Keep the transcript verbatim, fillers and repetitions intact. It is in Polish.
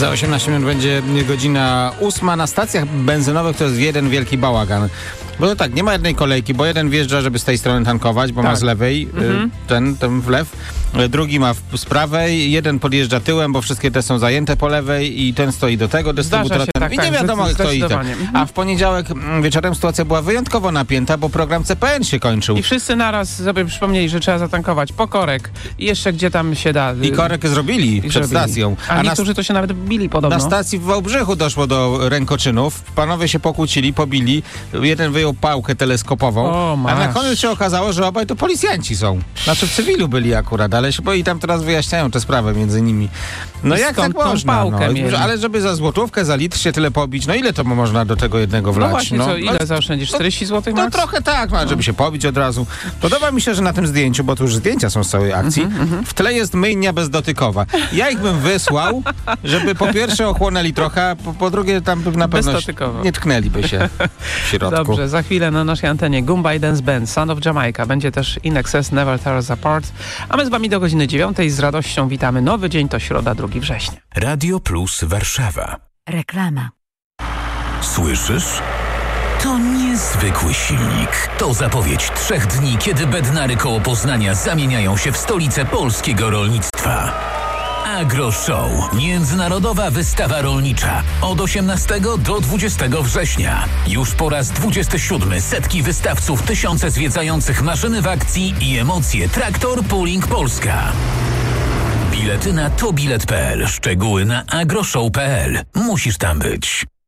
Za osiemnaście minut będzie godzina ósma. Na stacjach benzynowych to jest jeden wielki bałagan. Bo to tak, nie ma jednej kolejki, bo jeden wjeżdża, żeby z tej strony tankować, bo tak. ma z lewej Mhm. y, ten, ten wlew. Drugi ma w, z prawej, jeden podjeżdża tyłem, bo wszystkie te są zajęte po lewej i ten stoi do tego dystrybutora. się, ten, tak, I nie tak, wiadomo, kto i ten. mhm. A w poniedziałek mm, wieczorem sytuacja była wyjątkowo napięta, bo program C P N się kończył. I wszyscy naraz sobie przypomnieli, że trzeba zatankować po korek i jeszcze gdzie tam się da. I korek zrobili I przed zrobili. stacją. A, A niektórzy na, to się nawet bili podobno. na stacji w Wałbrzychu doszło do rękoczynów. Panowie się pokłócili, pobili. Jeden wyjął pałkę teleskopową. O, a na masz. koniec się okazało, że obaj to policjanci są. Znaczy w cywilu byli akurat, ale się, bo i tam teraz wyjaśniają tę sprawę między nimi. No I jak stąd tak tą można? pałkę No, mieli. ale żeby za złotówkę, za litr się tyle pobić, no ile to można do tego jednego wlać? No właśnie, co, ile zaoszczędzisz? czterdzieści złotych No max? trochę tak, no, żeby się pobić od razu. Podoba mi się, że na tym zdjęciu, bo tu już zdjęcia są z całej akcji, Mhm, w tle jest myjnia bezdotykowa. Ja ich bym wysłał, żeby po pierwsze ochłonęli trochę, a po, po drugie tam by na pewno Bezdotykowo. nie tknęliby się w środku. Dobrze, za chwilę na naszej antenie Goomba i Dance Band, Son of Jamaica. Będzie też In Excess, Never Tear Us Apart. A my z wami do godziny dziewiątej z radością witamy. Nowy dzień to środa, drugiego września. Radio Plus Warszawa. Reklama. Słyszysz? To niezwykły silnik. To zapowiedź trzech dni, kiedy Bednary koło Poznania zamieniają się w stolicę polskiego rolnictwa. Agro Show. Międzynarodowa wystawa rolnicza. Od osiemnastego do dwudziestego września. Już po raz dwudziesty siódmy setki wystawców, tysiące zwiedzających maszyny w akcji i emocje. Traktor Pooling Polska. Bilety na tobilet kropka p l. Szczegóły na agroshow kropka p l. Musisz tam być.